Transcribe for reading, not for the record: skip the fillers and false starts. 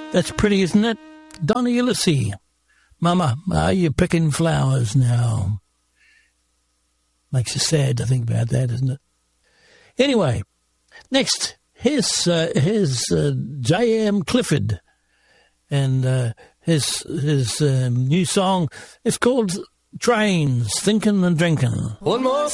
That's pretty, isn't it? Donna Ulysses. Mama, are you picking flowers now? Makes you sad to think about that, doesn't it? Anyway, next, here's J.M. Clifford. And his new song is called Trains, Thinking and Drinking. One more